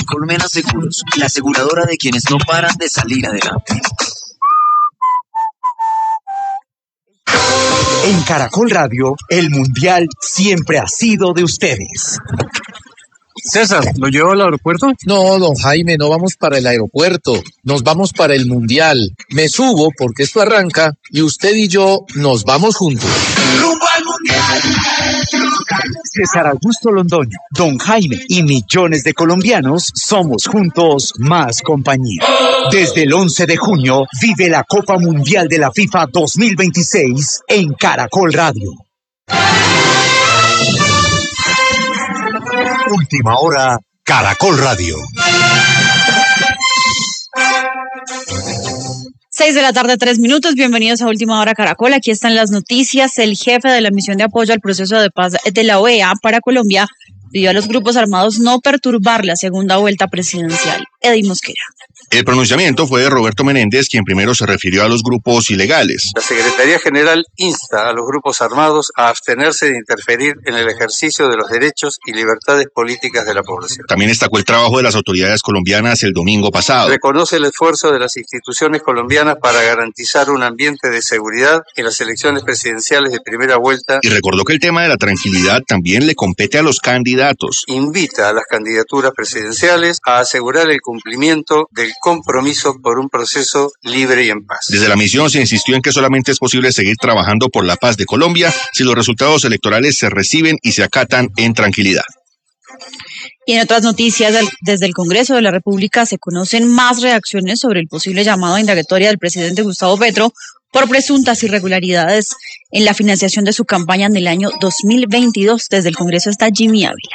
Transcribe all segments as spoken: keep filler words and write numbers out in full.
Colmena Seguros, la aseguradora de quienes no paran de salir adelante. En Caracol Radio, el Mundial siempre ha sido de ustedes. César, ¿lo llevo al aeropuerto? No, don Jaime, no vamos para el aeropuerto, nos vamos para el Mundial. Me subo porque esto arranca y usted y yo nos vamos juntos. ¡Rumbo al Mundial! César Augusto Londoño, don Jaime y millones de colombianos somos juntos más compañía. Desde el once de junio vive la Copa Mundial de la FIFA dos mil veintiséis en Caracol Radio. Última hora, Caracol Radio. Seis de la tarde, tres minutos. Bienvenidos a Última Hora Caracol. Aquí están las noticias. El jefe de la misión de apoyo al proceso de paz de la O E A para Colombia pidió a los grupos armados no perturbar la segunda vuelta presidencial. Eddie Mosquera. El pronunciamiento fue de Roberto Menéndez, quien primero se refirió a los grupos ilegales. La Secretaría General insta a los grupos armados a abstenerse de interferir en el ejercicio de los derechos y libertades políticas de la población. También destacó el trabajo de las autoridades colombianas el domingo pasado. Reconoce el esfuerzo de las instituciones colombianas para garantizar un ambiente de seguridad en las elecciones presidenciales de primera vuelta. Y recordó que el tema de la tranquilidad también le compete a los candidatos. Invita a las candidaturas presidenciales a asegurar el cumplimiento del compromiso por un proceso libre y en paz. Desde la misión se insistió en que solamente es posible seguir trabajando por la paz de Colombia si los resultados electorales se reciben y se acatan en tranquilidad. Y en otras noticias, desde el Congreso de la República se conocen más reacciones sobre el posible llamado a indagatoria del presidente Gustavo Petro por presuntas irregularidades en la financiación de su campaña en el año dos mil veintidós. Desde el Congreso está Jimmy Ávila.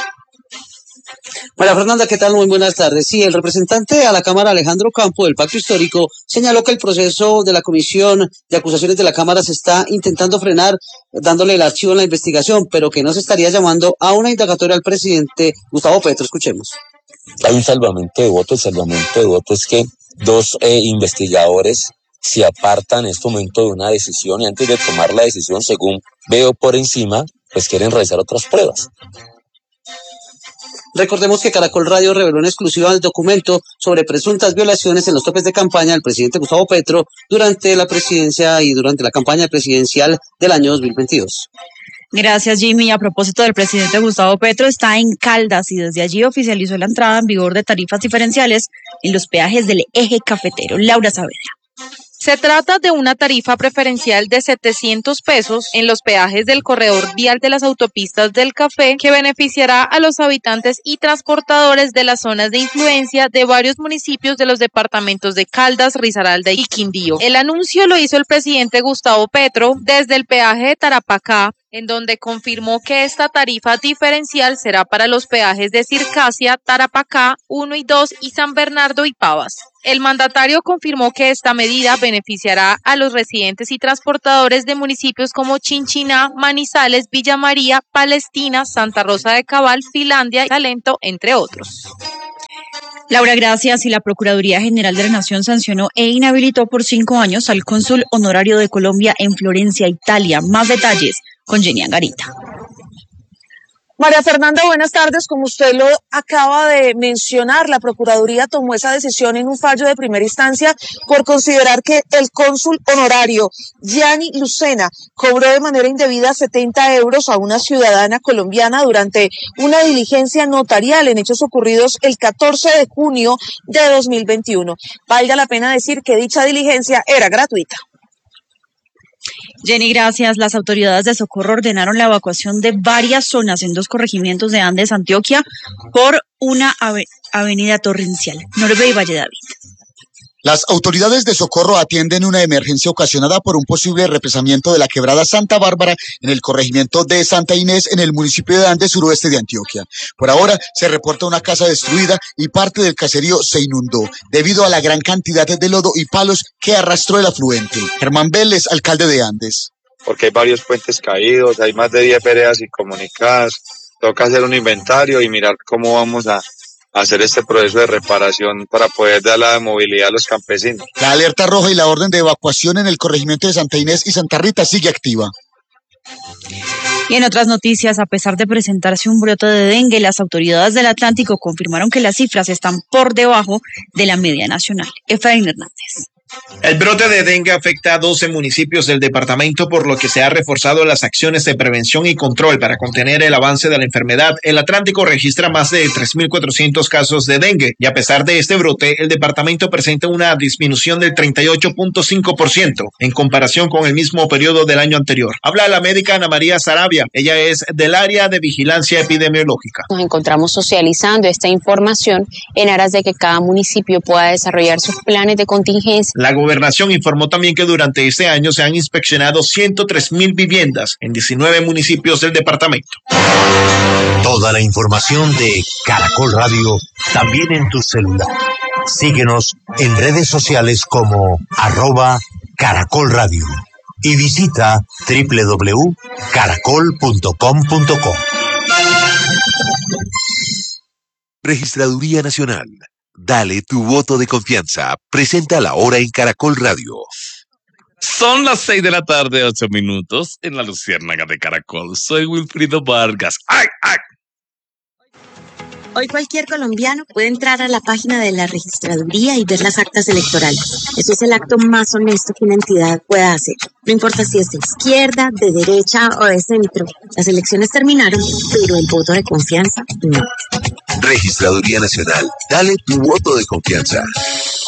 María Fernanda, ¿qué tal? Muy buenas tardes. Sí, el representante a la Cámara, Alejandro Campo, del Pacto Histórico, señaló que el proceso de la Comisión de Acusaciones de la Cámara se está intentando frenar, dándole el archivo en la investigación, pero que no se estaría llamando a una indagatoria al presidente Gustavo Petro. Escuchemos. Hay un salvamento de votos. El salvamento de votos es que dos eh, investigadores se apartan en este momento de una decisión y antes de tomar la decisión, según veo por encima, pues quieren realizar otras pruebas. Recordemos que Caracol Radio reveló en exclusiva el documento sobre presuntas violaciones en los topes de campaña del presidente Gustavo Petro durante la presidencia y durante la campaña presidencial del año dos mil veintidós. Gracias, Jimmy. A propósito del presidente Gustavo Petro, está en Caldas y desde allí oficializó la entrada en vigor de tarifas diferenciales en los peajes del eje cafetero. Laura Saavedra. Se trata de una tarifa preferencial de setecientos pesos en los peajes del corredor vial de las autopistas del Café, que beneficiará a los habitantes y transportadores de las zonas de influencia de varios municipios de los departamentos de Caldas, Risaralda y Quindío. El anuncio lo hizo el presidente Gustavo Petro desde el peaje de Tarapacá, en donde confirmó que esta tarifa diferencial será para los peajes de Circasia, Tarapacá, uno y dos y San Bernardo y Pavas. El mandatario confirmó que esta medida beneficiará a los residentes y transportadores de municipios como Chinchiná, Manizales, Villa María, Palestina, Santa Rosa de Cabal, Finlandia y Salento, entre otros. Laura, gracias. Y la Procuraduría General de la Nación sancionó e inhabilitó por cinco años al cónsul honorario de Colombia en Florencia, Italia. Más detalles con Jenny Angarita. María Fernanda, buenas tardes. Como usted lo acaba de mencionar, la Procuraduría tomó esa decisión en un fallo de primera instancia por considerar que el cónsul honorario Gianni Lucena cobró de manera indebida setenta euros a una ciudadana colombiana durante una diligencia notarial en hechos ocurridos el catorce de junio de dos mil veintiuno. Valga la pena decir que dicha diligencia era gratuita. Jenny, gracias. Las autoridades de Socorro ordenaron la evacuación de varias zonas en dos corregimientos de Andes, Antioquia, por una ave- avenida torrencial. Norbe y Valle David. Las autoridades de Socorro atienden una emergencia ocasionada por un posible represamiento de la quebrada Santa Bárbara en el corregimiento de Santa Inés en el municipio de Andes, suroeste de Antioquia. Por ahora se reporta una casa destruida y parte del caserío se inundó debido a la gran cantidad de lodo y palos que arrastró el afluente. Germán Vélez, alcalde de Andes. Porque hay varios puentes caídos, hay más de diez veredas incomunicadas, toca hacer un inventario y mirar cómo vamos a hacer este proceso de reparación para poder dar la movilidad a los campesinos. La alerta roja y la orden de evacuación en el corregimiento de Santa Inés y Santa Rita sigue activa. Y en otras noticias, a pesar de presentarse un brote de dengue, las autoridades del Atlántico confirmaron que las cifras están por debajo de la media nacional. Efraín Hernández. El brote de dengue afecta a doce municipios del departamento, por lo que se han reforzado las acciones de prevención y control para contener el avance de la enfermedad. El Atlántico registra más de tres mil cuatrocientos casos de dengue y a pesar de este brote, el departamento presenta una disminución del treinta y ocho punto cinco por ciento en comparación con el mismo periodo del año anterior. Habla la médica Ana María Sarabia. Ella es del área de vigilancia epidemiológica. Nos encontramos socializando esta información en aras de que cada municipio pueda desarrollar sus planes de contingencia. La gobernación informó también que durante este año se han inspeccionado ciento tres mil viviendas en diecinueve municipios del departamento. Toda la información de Caracol Radio también en tu celular. Síguenos en redes sociales como arroba Caracol Radio y visita doble u doble u doble u punto caracol punto com punto co. Registraduría Nacional. Dale tu voto de confianza. Presenta la hora en Caracol Radio. Son las seis de la tarde, ocho minutos, en la Luciérnaga de Caracol. Soy Wilfrido Vargas. ¡Ay, ay! Hoy cualquier colombiano puede entrar a la página de la registraduría y ver las actas electorales. Eso es el acto más honesto que una entidad pueda hacer. No importa si es de izquierda, de derecha o de centro. Las elecciones terminaron, pero el voto de confianza no. Registraduría Nacional. Dale tu voto de confianza.